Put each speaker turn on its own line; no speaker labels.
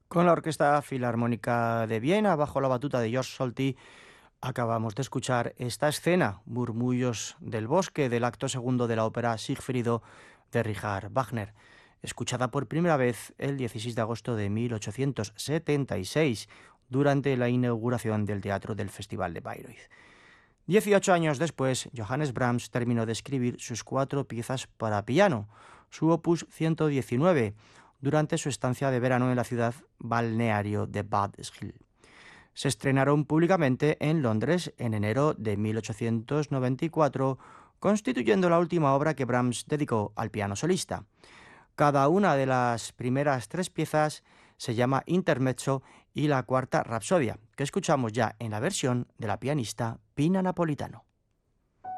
Con la Orquesta Filarmónica de Viena, bajo la batuta de George Solti, acabamos de escuchar esta escena, Murmullos del Bosque, del acto segundo de la ópera Siegfriedo de Richard Wagner, escuchada por primera vez el 16 de agosto de 1876, durante la inauguración del teatro del Festival de Bayreuth. 18 años después, Johannes Brahms terminó de escribir sus 4 piezas para piano, su opus 119, durante su estancia de verano en la ciudad balneario de Bad Ischl. Se estrenaron públicamente en Londres en enero de 1894, constituyendo la última obra que Brahms dedicó al piano solista. Cada una de las primeras 3 piezas se llama Intermezzo y la cuarta Rapsodia, que escuchamos ya en la versión de la pianista Pina Napolitano.